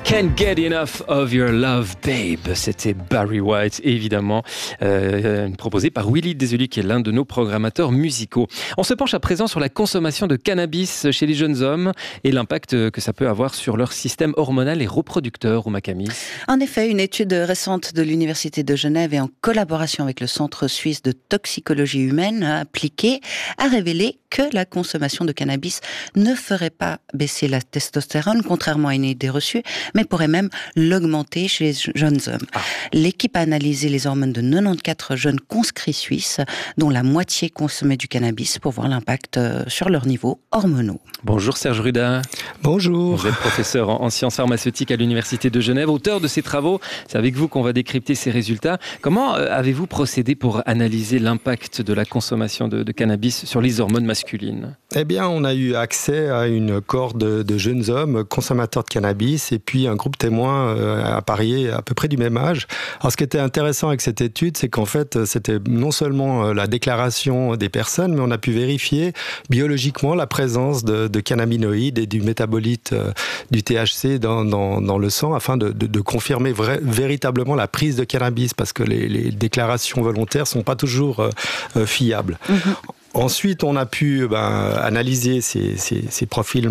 Can't Get Enough of Your Love, Babe. C'était Barry White, évidemment, proposé par Willy Desuli, qui est l'un de nos programmateurs musicaux. On se penche à présent sur la consommation de cannabis chez les jeunes hommes et l'impact que ça peut avoir sur leur système hormonal et reproducteur, Ouma Camis. En effet, une étude récente de l'Université de Genève et en collaboration avec le Centre suisse de toxicologie humaine appliquée a révélé que la consommation de cannabis ne ferait pas baisser la testostérone, contrairement à une idée reçue, mais pourrait même l'augmenter chez les jeunes hommes. L'équipe a analysé les hormones de 94 jeunes conscrits suisses, dont la moitié consommaient du cannabis, pour voir l'impact sur leurs niveaux hormonaux. Bonjour Serge Rudin. Bonjour. Vous êtes professeur en sciences pharmaceutiques à l'Université de Genève, auteur de ces travaux. C'est avec vous qu'on va décrypter ces résultats. Comment avez-vous procédé pour analyser l'impact de la consommation de cannabis sur les hormones masculines ? Eh bien, on a eu accès à une cohorte de jeunes hommes consommateurs de cannabis et puis un groupe témoin à Paris à peu près du même âge. Alors, ce qui était intéressant avec cette étude, c'est qu'en fait, c'était non seulement la déclaration des personnes, mais on a pu vérifier biologiquement la présence de cannabinoïdes et du métabolite du THC dans le sang afin de confirmer véritablement la prise de cannabis, parce que les déclarations volontaires sont pas toujours fiables. Ensuite, on a pu analyser ces profils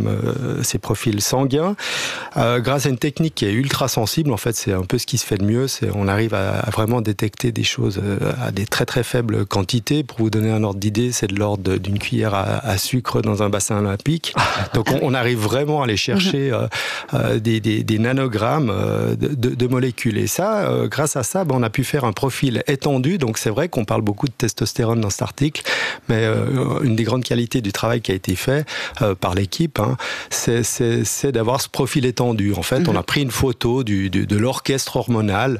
sanguins grâce à une technique qui est ultra sensible. En fait, c'est un peu ce qui se fait de mieux. On arrive à vraiment détecter des choses à des très très faibles quantités. Pour vous donner un ordre d'idée, c'est de l'ordre d'une cuillère à sucre dans un bassin olympique. Donc, on arrive vraiment à aller chercher des nanogrammes de molécules. Et ça, grâce à ça, on a pu faire un profil étendu. Donc, c'est vrai qu'on parle beaucoup de testostérone dans cet article, mais une des grandes qualités du travail qui a été fait par l'équipe, c'est d'avoir ce profil étendu. En fait, on a pris une photo de l'orchestre hormonal.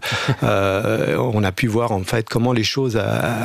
On a pu voir en fait comment les choses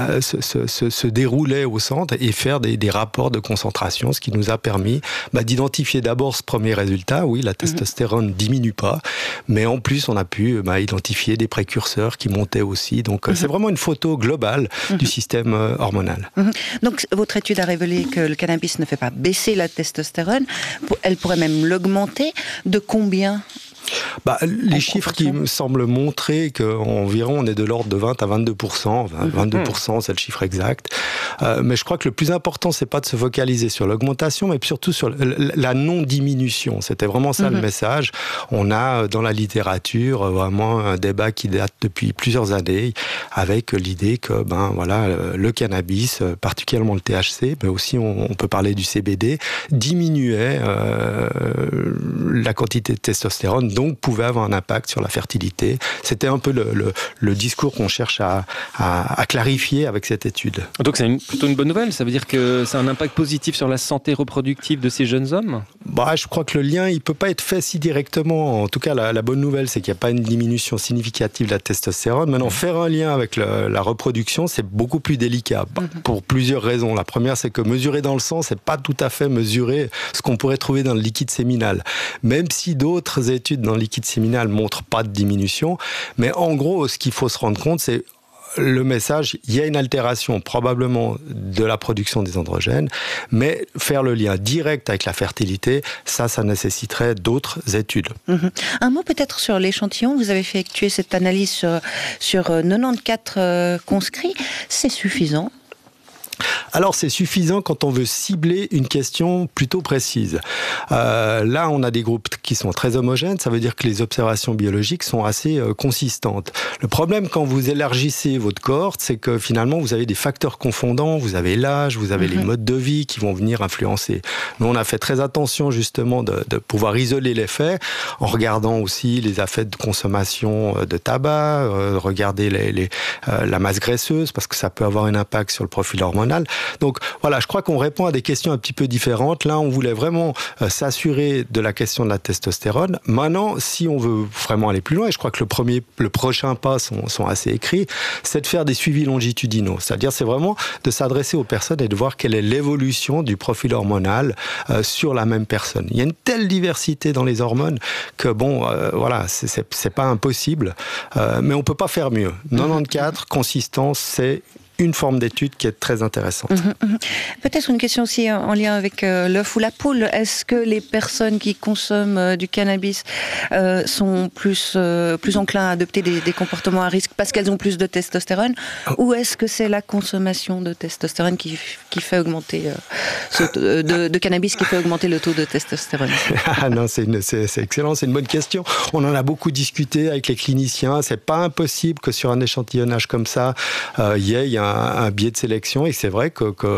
se déroulaient au centre et faire des rapports de concentration, ce qui nous a permis d'identifier d'abord ce premier résultat. Oui, la testostérone diminue pas, mais en plus on a pu identifier des précurseurs qui montaient aussi. Donc c'est vraiment une photo globale du système hormonal. Donc votre étude a révélé que le cannabis ne fait pas baisser la testostérone, elle pourrait même l'augmenter. De combien ? Les chiffres qui me semblent montrer qu'environ on est de l'ordre de 20 à 22%. 22%, c'est le chiffre exact. Mais je crois que le plus important, c'est pas de se focaliser sur l'augmentation, mais surtout sur la non-diminution. C'était vraiment ça le message. On a dans la littérature vraiment un débat qui date depuis plusieurs années avec l'idée que le cannabis, particulièrement le THC, mais aussi on peut parler du CBD, diminuait la quantité de testostérone, donc pouvait avoir un impact sur la fertilité. C'était un peu le discours qu'on cherche à clarifier avec cette étude. Donc c'est plutôt une bonne nouvelle, ça veut dire que c'est un impact positif sur la santé reproductive de ces jeunes hommes ? Je crois que le lien, il peut pas être fait si directement. En tout cas, la bonne nouvelle, c'est qu'il n'y a pas une diminution significative de la testostérone. Maintenant, faire un lien avec la reproduction, c'est beaucoup plus délicat, pour plusieurs raisons. La première, c'est que mesurer dans le sang, c'est pas tout à fait mesurer ce qu'on pourrait trouver dans le liquide séminal. Même si d'autres études dans le liquide séminal montrent pas de diminution, mais en gros, ce qu'il faut se rendre compte, c'est le message, il y a une altération probablement de la production des androgènes, mais faire le lien direct avec la fertilité, ça nécessiterait d'autres études. Un mot peut-être sur l'échantillon. Vous avez effectué cette analyse sur 94 conscrits. C'est suffisant ? Alors, c'est suffisant quand on veut cibler une question plutôt précise. Là, on a des groupes qui sont très homogènes. Ça veut dire que les observations biologiques sont assez consistantes. Le problème, quand vous élargissez votre cohorte, c'est que finalement, vous avez des facteurs confondants. Vous avez l'âge, vous avez les modes de vie qui vont venir influencer. Nous, on a fait très attention, justement, de pouvoir isoler les faits en regardant aussi les effets de consommation de tabac, regarder la masse graisseuse, parce que ça peut avoir un impact sur le profil hormonal. Donc voilà, je crois qu'on répond à des questions un petit peu différentes. Là, on voulait vraiment s'assurer de la question de la testostérone. Maintenant, si on veut vraiment aller plus loin, et je crois que le prochain pas sont assez écrits, c'est de faire des suivis longitudinaux. C'est-à-dire, c'est vraiment de s'adresser aux personnes et de voir quelle est l'évolution du profil hormonal sur la même personne. Il y a une telle diversité dans les hormones que c'est pas impossible, mais on peut pas faire mieux. 94, consistance, c'est une forme d'étude qui est très intéressante. Peut-être une question aussi en lien avec l'œuf ou la poule. Est-ce que les personnes qui consomment du cannabis sont plus enclins à adopter des comportements à risque parce qu'elles ont plus de testostérone, ou est-ce que c'est la consommation de testostérone qui fait augmenter de cannabis qui fait augmenter le taux de testostérone? Non, c'est excellent, c'est une bonne question. On en a beaucoup discuté avec les cliniciens. C'est pas impossible que sur un échantillonnage comme ça, il y ait un biais de sélection, et c'est vrai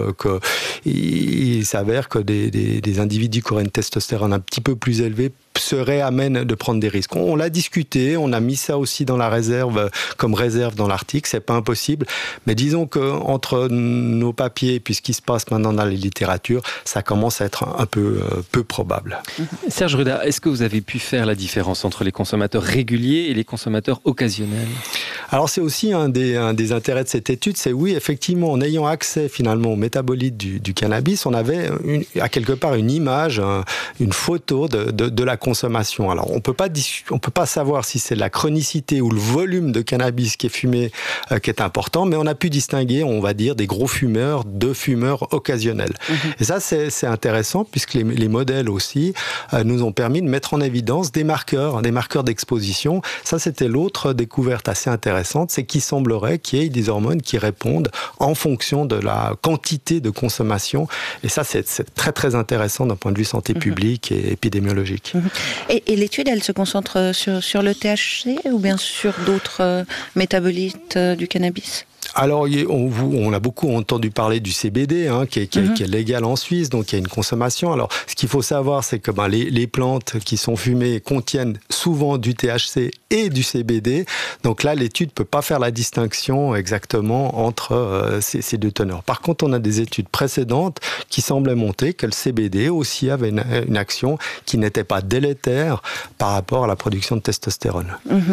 qu'il s'avère que des individus qui auraient une testostérone un petit peu plus élevée serait amène de prendre des risques. On l'a discuté, on a mis ça aussi dans la réserve, comme réserve dans l'article, c'est pas impossible, mais disons qu'entre nos papiers et puis ce qui se passe maintenant dans la littérature, ça commence à être un peu peu probable. Serge Ruda, est-ce que vous avez pu faire la différence entre les consommateurs réguliers et les consommateurs occasionnels? Alors c'est aussi un des intérêts de cette étude, c'est oui, effectivement, en ayant accès finalement aux métabolites du cannabis, on avait à quelque part une image, une photo de la consommation. Alors on peut pas savoir si c'est la chronicité ou le volume de cannabis qui est fumé qui est important, mais on a pu distinguer, on va dire, des gros fumeurs de fumeurs occasionnels. Et ça c'est intéressant puisque les modèles aussi nous ont permis de mettre en évidence des marqueurs d'exposition. Ça c'était l'autre découverte assez intéressante, c'est qu'il semblerait qu'il y ait des hormones qui répondent en fonction de la quantité de consommation. Et ça c'est très très intéressant d'un point de vue santé publique et épidémiologique. Et l'étude, elle se concentre sur le THC ou bien sur d'autres métabolites du cannabis? Alors, on a beaucoup entendu parler du CBD, qui est légal en Suisse, donc il y a une consommation. Alors, ce qu'il faut savoir, c'est que les plantes qui sont fumées contiennent souvent du THC et du CBD. Donc là, l'étude ne peut pas faire la distinction exactement entre ces deux teneurs. Par contre, on a des études précédentes qui semblaient montrer que le CBD aussi avait une action qui n'était pas délétère par rapport à la production de testostérone.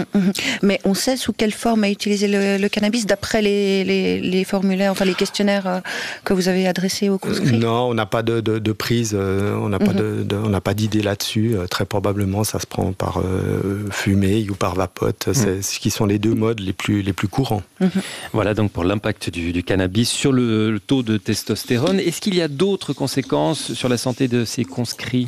Mais on sait sous quelle forme a utilisé le cannabis d'après les formulaires, enfin les questionnaires que vous avez adressés aux conscrits? Non, on n'a pas de prise, on n'a pas d'idée là-dessus. Très probablement, ça se prend par fumée ou par vapote. C'est ce qui sont les deux modes les plus courants. Voilà donc pour l'impact du cannabis sur le taux de testostérone. Est-ce qu'il y a d'autres conséquences sur la santé de ces conscrits?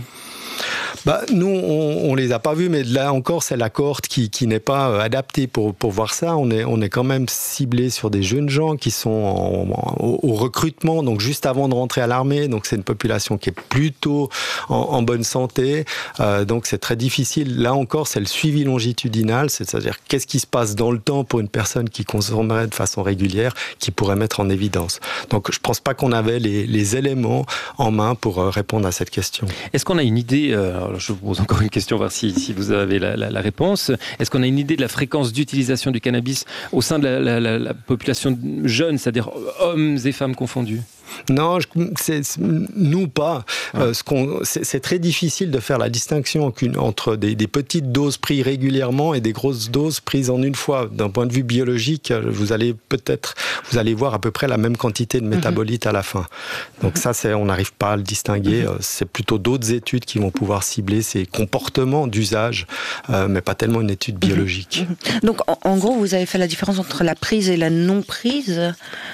Nous, on les a pas vus, mais là encore, c'est la cohorte qui n'est pas adaptée pour voir ça. On est quand même ciblé sur des jeunes gens qui sont au recrutement, donc juste avant de rentrer à l'armée. Donc c'est une population qui est plutôt en bonne santé. Donc c'est très difficile. Là encore, c'est le suivi longitudinal, c'est-à-dire qu'est-ce qui se passe dans le temps pour une personne qui consommerait de façon régulière, qui pourrait mettre en évidence. Donc je pense pas qu'on avait les éléments en main pour répondre à cette question. Est-ce qu'on a une idée, alors je vous pose encore une question, voir si vous avez la réponse. Est-ce qu'on a une idée de la fréquence d'utilisation du cannabis au sein de la population jeune, c'est-à-dire hommes et femmes confondus? Non, nous pas. C'est très difficile de faire la distinction entre des petites doses prises régulièrement et des grosses doses prises en une fois. D'un point de vue biologique, vous allez voir à peu près la même quantité de métabolites à la fin. Donc ça, on n'arrive pas à le distinguer. C'est plutôt d'autres études qui vont pouvoir cibler ces comportements d'usage, mais pas tellement une étude biologique. Donc en gros, vous avez fait la différence entre la prise et la non-prise.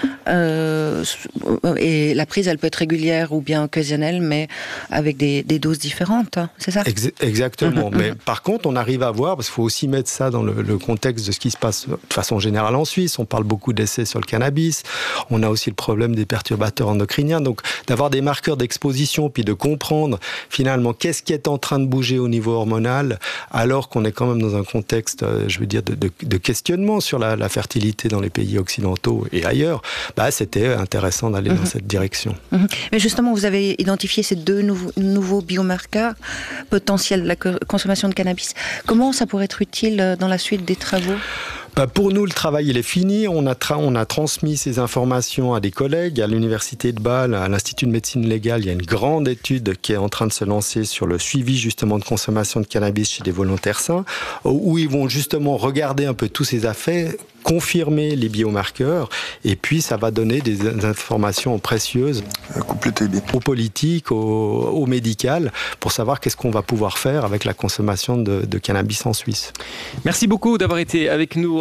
Et la prise, elle peut être régulière ou bien occasionnelle, mais avec des doses différentes, c'est ça? Exactement. Mais par contre, on arrive à voir, parce qu'il faut aussi mettre ça dans le contexte de ce qui se passe de façon générale en Suisse. On parle beaucoup d'essais sur le cannabis. On a aussi le problème des perturbateurs endocriniens. Donc, d'avoir des marqueurs d'exposition, puis de comprendre finalement qu'est-ce qui est en train de bouger au niveau hormonal, alors qu'on est quand même dans un contexte, je veux dire, de questionnement sur la fertilité dans les pays occidentaux et ailleurs. C'était intéressant d'aller dans cette direction. Mais justement, vous avez identifié ces deux nouveaux biomarqueurs potentiels de la consommation de cannabis. Comment ça pourrait être utile dans la suite des travaux? Pour nous, le travail il est fini. On a transmis ces informations à des collègues, à l'Université de Bâle, à l'Institut de médecine légale. Il y a une grande étude qui est en train de se lancer sur le suivi justement de consommation de cannabis chez des volontaires sains, où ils vont justement regarder un peu tous ces affaires, confirmer les biomarqueurs, et puis ça va donner des informations précieuses aux politiques, au médical, pour savoir qu'est-ce qu'on va pouvoir faire avec la consommation de cannabis en Suisse. Merci beaucoup d'avoir été avec nous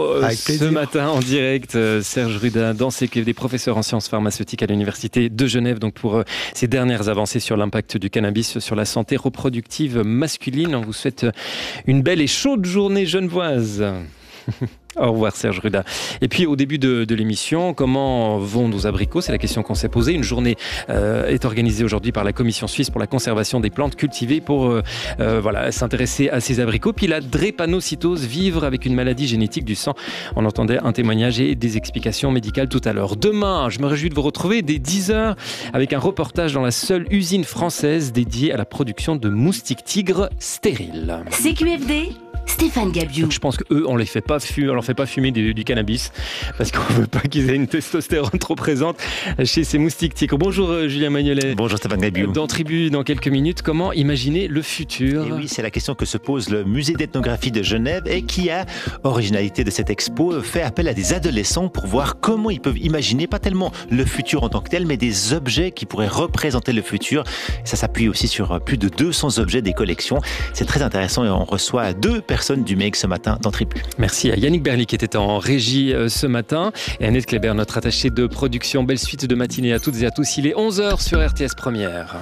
ce matin en direct. Serge Rudin, dans CQFD, professeur en sciences pharmaceutiques à l'Université de Genève, donc pour ces dernières avancées sur l'impact du cannabis sur la santé reproductive masculine. On vous souhaite une belle et chaude journée genevoise. Au revoir Serge Rudin. Et puis au début de l'émission, comment vont nos abricots? C'est la question qu'on s'est posée. Une journée est organisée aujourd'hui par la Commission suisse pour la conservation des plantes cultivées pour s'intéresser à ces abricots. Puis la drépanocytose, vivre avec une maladie génétique du sang. On entendait un témoignage et des explications médicales tout à l'heure. Demain, je me réjouis de vous retrouver dès 10h avec un reportage dans la seule usine française dédiée à la production de moustiques tigres stériles. CQFD, Stéphane Gabiou. Donc je pense qu'eux, on leur fait pas fumer du cannabis parce qu'on veut pas qu'ils aient une testostérone trop présente chez ces moustiques tigres. Bonjour Julien Magnolet. Bonjour Stéphane Gabiou. Dans Tribu, dans quelques minutes, comment imaginer le futur? Et oui, c'est la question que se pose le musée d'ethnographie de Genève et qui a, originalité de cette expo, fait appel à des adolescents pour voir comment ils peuvent imaginer, pas tellement le futur en tant que tel, mais des objets qui pourraient représenter le futur. Ça s'appuie aussi sur plus de 200 objets des collections. C'est très intéressant et on reçoit 2 personnes du MEG ce matin dans Tribu. Merci à Yannick Berly qui était en régie ce matin et Annette Kléber, notre attachée de production. Belle suite de matinée à toutes et à tous. Il est 11h sur RTS Première.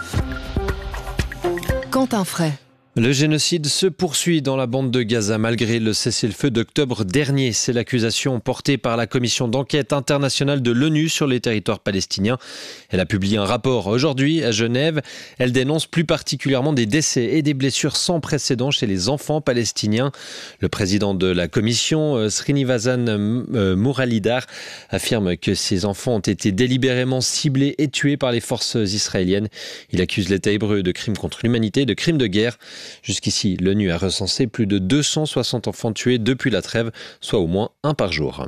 Quentin Fray. Le génocide se poursuit dans la bande de Gaza malgré le cessez-le-feu d'octobre dernier. C'est l'accusation portée par la commission d'enquête internationale de l'ONU sur les territoires palestiniens. Elle a publié un rapport aujourd'hui à Genève. Elle dénonce plus particulièrement des décès et des blessures sans précédent chez les enfants palestiniens. Le président de la commission, Srinivasa Muralidhar, affirme que ces enfants ont été délibérément ciblés et tués par les forces israéliennes. Il accuse l'État hébreu de crimes contre l'humanité et de crimes de guerre. Jusqu'ici, l'ONU a recensé plus de 260 enfants tués depuis la trêve, soit au moins un par jour.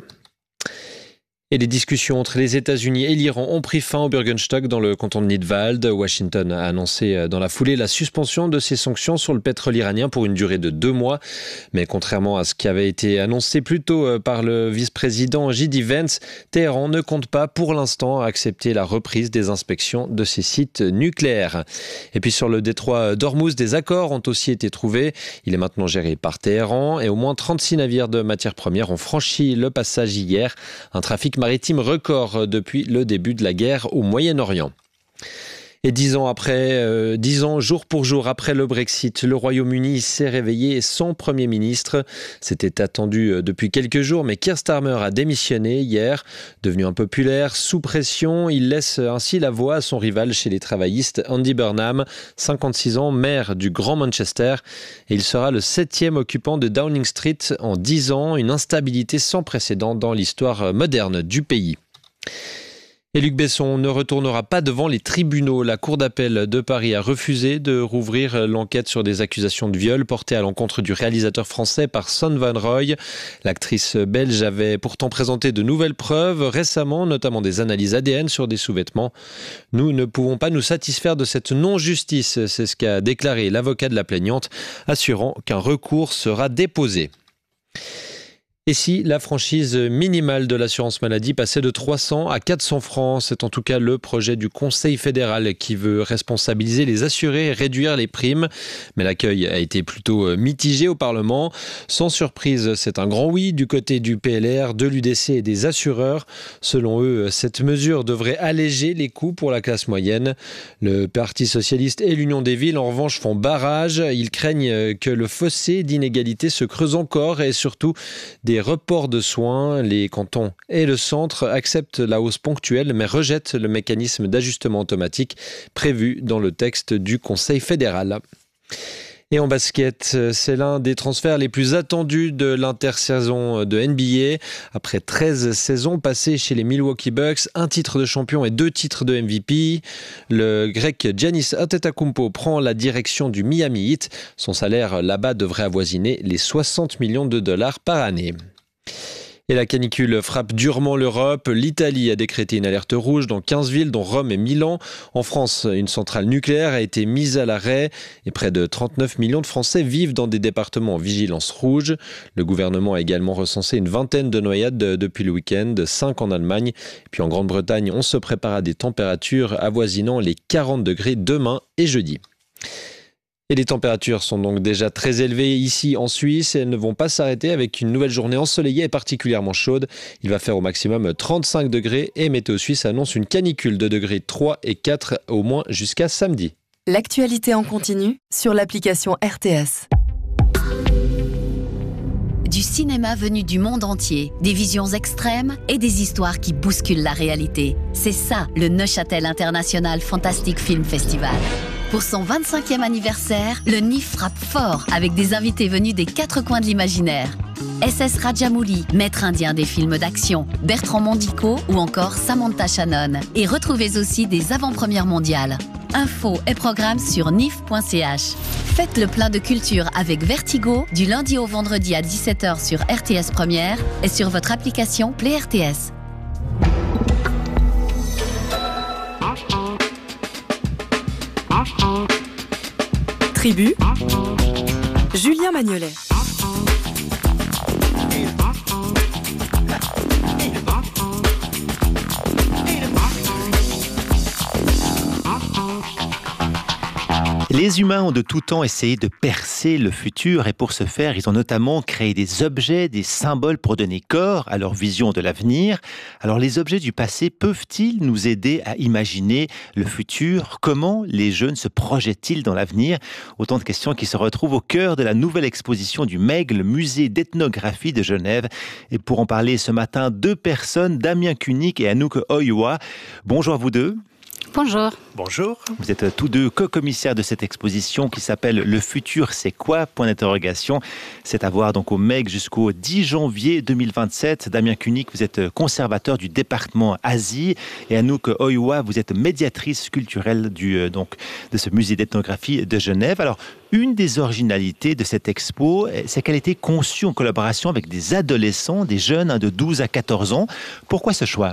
Et les discussions entre les États-Unis et l'Iran ont pris fin au Bürgenstock dans le canton de Nidwald. Washington a annoncé dans la foulée la suspension de ses sanctions sur le pétrole iranien pour une durée de 2 mois. Mais contrairement à ce qui avait été annoncé plus tôt par le vice-président J.D. Vance, Téhéran ne compte pas pour l'instant accepter la reprise des inspections de ses sites nucléaires. Et puis sur le détroit d'Ormuz, des accords ont aussi été trouvés. Il est maintenant géré par Téhéran et au moins 36 navires de matières premières ont franchi le passage hier. Un trafic maritime record depuis le début de la guerre au Moyen-Orient. Et 10 ans jour pour jour après le Brexit, le Royaume-Uni s'est réveillé sans Premier ministre. C'était attendu depuis quelques jours, mais Keir Starmer a démissionné hier. Devenu impopulaire, sous pression, il laisse ainsi la voix à son rival chez les travaillistes, Andy Burnham, 56 ans, maire du Grand Manchester. Et il sera le 7e occupant de Downing Street en 10 ans, une instabilité sans précédent dans l'histoire moderne du pays. Et Luc Besson ne retournera pas devant les tribunaux. La Cour d'appel de Paris a refusé de rouvrir l'enquête sur des accusations de viol portées à l'encontre du réalisateur français par Son Van Roy. L'actrice belge avait pourtant présenté de nouvelles preuves récemment, notamment des analyses ADN sur des sous-vêtements. Nous ne pouvons pas nous satisfaire de cette non-justice, c'est ce qu'a déclaré l'avocat de la plaignante, assurant qu'un recours sera déposé. Et si la franchise minimale de l'assurance maladie passait de 300 à 400 francs, c'est en tout cas le projet du Conseil fédéral qui veut responsabiliser les assurés et réduire les primes. Mais l'accueil a été plutôt mitigé au Parlement. Sans surprise, c'est un grand oui du côté du PLR, de l'UDC et des assureurs. Selon eux, cette mesure devrait alléger les coûts pour la classe moyenne. Le Parti socialiste et l'Union des villes, en revanche, font barrage. Ils craignent que le fossé d'inégalité se creuse encore et surtout des reports de soins. Les cantons et le centre acceptent la hausse ponctuelle mais rejettent le mécanisme d'ajustement automatique prévu dans le texte du Conseil fédéral. Et en basket, c'est l'un des transferts les plus attendus de l'intersaison de NBA. Après 13 saisons passées chez les Milwaukee Bucks, 1 titre de champion et 2 titres de MVP, le grec Giannis Antetokounmpo prend la direction du Miami Heat. Son salaire là-bas devrait avoisiner les 60 millions de dollars par année. Et la canicule frappe durement l'Europe. L'Italie a décrété une alerte rouge dans 15 villes, dont Rome et Milan. En France, une centrale nucléaire a été mise à l'arrêt et près de 39 millions de Français vivent dans des départements en vigilance rouge. Le gouvernement a également recensé une vingtaine de noyades depuis le week-end, 5 en Allemagne. Et puis en Grande-Bretagne, on se prépare à des températures avoisinant les 40 degrés demain et jeudi. Et les températures sont donc déjà très élevées ici en Suisse et elles ne vont pas s'arrêter avec une nouvelle journée ensoleillée et particulièrement chaude. Il va faire au maximum 35 degrés et Météo Suisse annonce une canicule de degrés 3 et 4 au moins jusqu'à samedi. L'actualité en continu sur l'application RTS. Du cinéma venu du monde entier, des visions extrêmes et des histoires qui bousculent la réalité. C'est ça, le Neuchâtel International Fantastic Film Festival. Pour son 25e anniversaire, le NIF frappe fort avec des invités venus des 4 coins de l'imaginaire. SS Rajamouli, maître indien des films d'action, Bertrand Mandico ou encore Samantha Shannon. Et retrouvez aussi des avant-premières mondiales. Infos et programmes sur nif.ch. Faites le plein de culture avec Vertigo du lundi au vendredi à 17h sur RTS Première et sur votre application Play RTS. Tribu, Julien Magnolet. Les humains ont de tout temps essayé de percer le futur et pour ce faire, ils ont notamment créé des objets, des symboles pour donner corps à leur vision de l'avenir. Alors les objets du passé peuvent-ils nous aider à imaginer le futur ? Comment les jeunes se projettent-ils dans l'avenir ? Autant de questions qui se retrouvent au cœur de la nouvelle exposition du MEG, le musée d'ethnographie de Genève. Et pour en parler ce matin, 2 personnes, Damien Kunik et Anouk Oyoa. Bonjour à vous deux. Bonjour. Bonjour. Vous êtes tous deux co-commissaires de cette exposition qui s'appelle « Le futur, c'est quoi ?» Point d'interrogation. C'est à voir donc au MEG jusqu'au 10 janvier 2027. Damien Kunik, vous êtes conservateur du département Asie. Et Anouk Oyoa, vous êtes médiatrice culturelle de ce musée d'ethnographie de Genève. Alors, une des originalités de cette expo, c'est qu'elle a été conçue en collaboration avec des adolescents, des jeunes de 12 à 14 ans. Pourquoi ce choix ?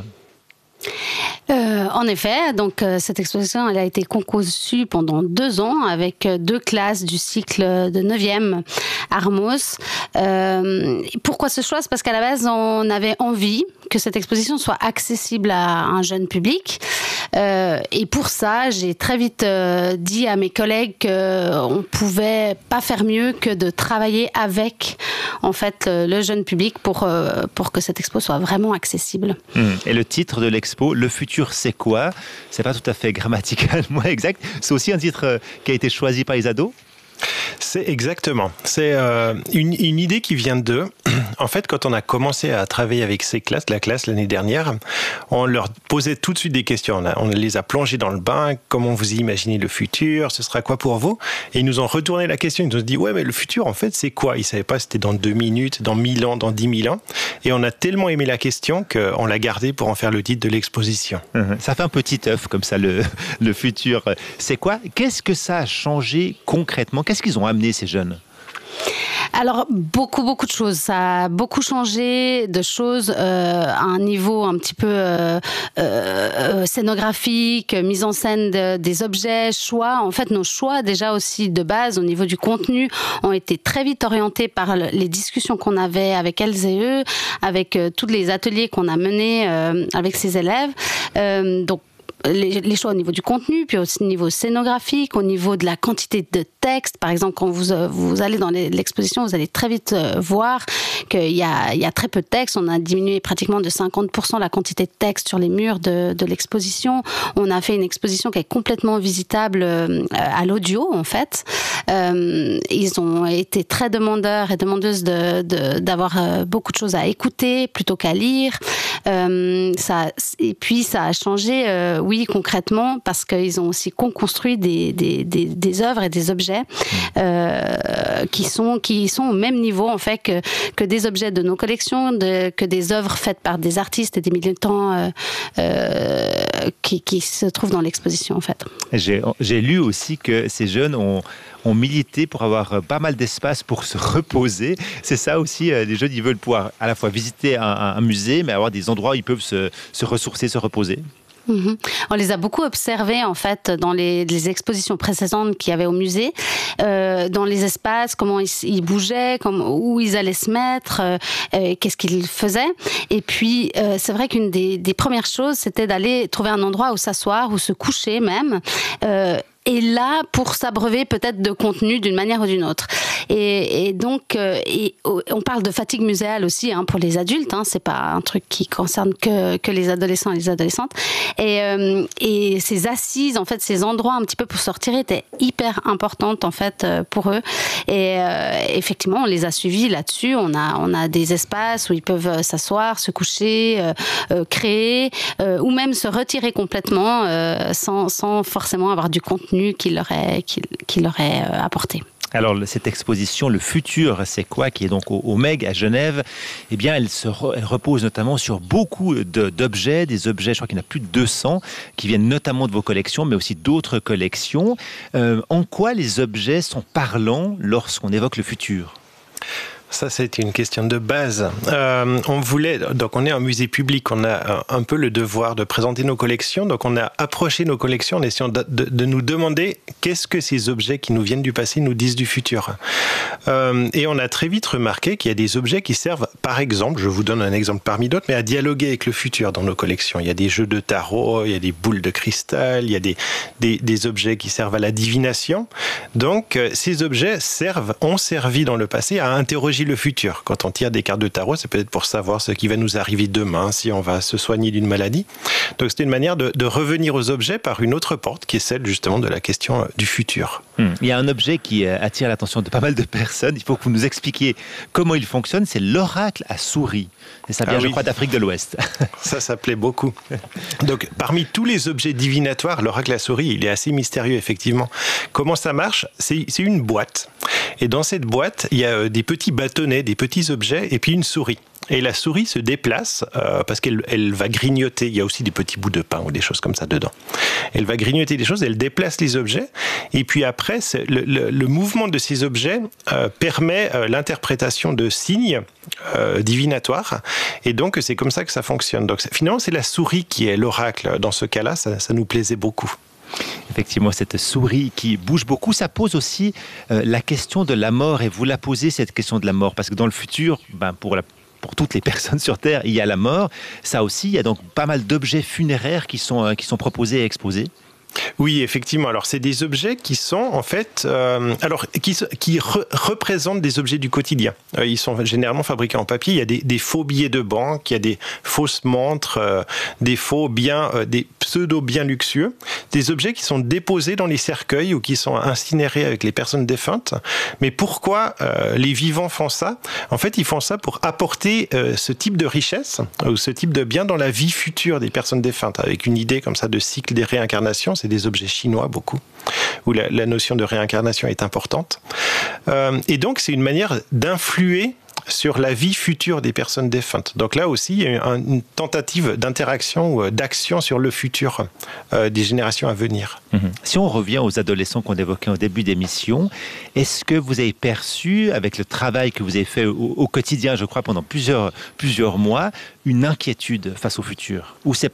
En effet, donc cette exposition elle a été conçue pendant 2 ans avec 2 classes du cycle de 9e Armos. Pourquoi ce choix ? C'est parce qu'à la base, on avait envie que cette exposition soit accessible à un jeune public. Et pour ça, j'ai très vite dit à mes collègues qu'on pouvait pas faire mieux que de travailler avec en fait le jeune public pour que cette expo soit vraiment accessible. Et le titre de l'expo, Le futur c'est quoi ? C'est pas tout à fait grammaticalement exact. C'est aussi un titre qui a été choisi par les ados ? C'est exactement. C'est une idée qui vient d'eux. En fait, quand on a commencé à travailler avec la classe l'année dernière, on leur posait tout de suite des questions. On les a plongés dans le bain. Comment vous imaginez le futur ? Ce sera quoi pour vous ? Et ils nous ont retourné la question. Ils nous ont dit, ouais, mais le futur, en fait, c'est quoi ? Ils ne savaient pas si c'était dans 2 minutes, dans 1000 ans, dans 10 000 ans. Et on a tellement aimé la question qu'on l'a gardée pour en faire le titre de l'exposition. Ça fait un petit œuf comme ça, le futur. C'est quoi ? Qu'est-ce que ça a changé concrètement ? Qu'est-ce qu'ils ont amené, ces jeunes ? Alors, beaucoup de choses. Ça a beaucoup changé de choses à un niveau un petit peu scénographique, mise en scène des objets, choix. En fait, nos choix, déjà aussi de base, au niveau du contenu, ont été très vite orientés par les discussions qu'on avait avec elles et eux, avec tous les ateliers qu'on a menés avec ces élèves. Donc, les choix au niveau du contenu, puis aussi au niveau scénographique, au niveau de la quantité de texte. Par exemple, quand vous allez dans l'exposition, vous allez très vite voir qu'il y a très peu de texte. On a diminué pratiquement de 50% la quantité de texte sur les murs de l'exposition. On a fait une exposition qui est complètement visitable à l'audio, en fait. Ils ont été très demandeurs et demandeuses d'avoir beaucoup de choses à écouter plutôt qu'à lire. Et puis, ça a changé, oui, concrètement, parce qu'ils ont aussi construit des œuvres et des objets qui sont au même niveau, en fait, que des objets de nos collections, que des œuvres faites par des artistes et des militants qui se trouvent dans l'exposition, en fait. J'ai lu aussi que ces jeunes ont milité pour avoir pas mal d'espace pour se reposer. C'est ça aussi, les jeunes, ils veulent pouvoir à la fois visiter un musée, mais avoir des endroits où ils peuvent se ressourcer, se reposer. On les a beaucoup observés en fait dans les expositions précédentes qu'il y avait au musée, dans les espaces, comment ils bougeaient, où ils allaient se mettre, qu'est-ce qu'ils faisaient. Et puis c'est vrai qu'une des premières choses, c'était d'aller trouver un endroit où s'asseoir, où se coucher même. est là pour s'abreuver peut-être de contenu d'une manière ou d'une autre. Et donc, on parle de fatigue muséale aussi pour les adultes. C'est pas un truc qui concerne que les adolescents et les adolescentes. Et ces assises, en fait, ces endroits un petit peu pour se retirer étaient hyper importantes en fait pour eux. Et effectivement, on les a suivis là-dessus. On a des espaces où ils peuvent s'asseoir, se coucher, créer, ou même se retirer complètement sans forcément avoir du contenu qui leur est apporté. Alors, cette exposition, Le Futur, c'est quoi, qui est donc au MEG à Genève, eh bien, elle repose notamment sur beaucoup d'objets, des objets, je crois qu'il y en a plus de 200, qui viennent notamment de vos collections, mais aussi d'autres collections. En quoi les objets sont parlants lorsqu'on évoque le futur ? Ça, c'est une question de base. Donc on est un musée public, on a un peu le devoir de présenter nos collections, donc on a approché nos collections en essayant de nous demander qu'est-ce que ces objets qui nous viennent du passé nous disent du futur. Et on a très vite remarqué qu'il y a des objets qui servent, par exemple, je vous donne un exemple parmi d'autres, mais à dialoguer avec le futur dans nos collections. Il y a des jeux de tarot, il y a des boules de cristal, il y a des objets qui servent à la divination. Donc ces objets ont servi dans le passé à interroger le futur. Quand on tire des cartes de tarot, c'est peut-être pour savoir ce qui va nous arriver demain, si on va se soigner d'une maladie. Donc c'était une manière de revenir aux objets par une autre porte, qui est celle justement de la question du futur. Il y a un objet qui attire l'attention de pas mal de personnes. Il faut que vous nous expliquiez comment il fonctionne. C'est l'oracle à souris. Et ça vient, je crois, d'Afrique de l'Ouest. Ça plaît beaucoup. Donc, parmi tous les objets divinatoires, l'oracle à souris, il est assez mystérieux, effectivement. Comment ça marche ? C'est une boîte. Et dans cette boîte, il y a des petits bâtonnets, des petits objets, et puis une souris. Et la souris se déplace parce qu'elle va grignoter. Il y a aussi des petits bouts de pain ou des choses comme ça dedans. Elle va grignoter des choses, elle déplace les objets. Et puis après, le mouvement de ces objets permet l'interprétation de signes divinatoires. Et donc, c'est comme ça que ça fonctionne. Donc, finalement, c'est la souris qui est l'oracle. Dans ce cas-là, ça nous plaisait beaucoup. Effectivement, cette souris qui bouge beaucoup, ça pose aussi la question de la mort. Et vous la posez, cette question de la mort. Parce que dans le futur, pour toutes les personnes sur Terre, il y a la mort. Ça aussi, il y a donc pas mal d'objets funéraires qui sont proposés et exposés. Oui, effectivement. Alors, c'est des objets qui sont, en fait, qui représentent des objets du quotidien. Ils sont généralement fabriqués en papier. Il y a des faux billets de banque, il y a des fausses montres, des faux biens, des pseudo-biens luxueux. Des objets qui sont déposés dans les cercueils ou qui sont incinérés avec les personnes défuntes. Mais pourquoi les vivants font ça ? En fait, ils font ça pour apporter ce type de richesse ou ce type de bien dans la vie future des personnes défuntes, avec une idée comme ça de cycle des réincarnations. C'est des objets chinois, beaucoup, où la notion de réincarnation est importante. Et donc, c'est une manière d'influer sur la vie future des personnes défuntes. Donc là aussi, il y a une tentative d'interaction ou d'action sur le futur des générations à venir. Si on revient aux adolescents qu'on évoquait au début d'émission, est-ce que vous avez perçu, avec le travail que vous avez fait au quotidien, je crois, pendant plusieurs mois, une inquiétude face au futur ? Ou c'est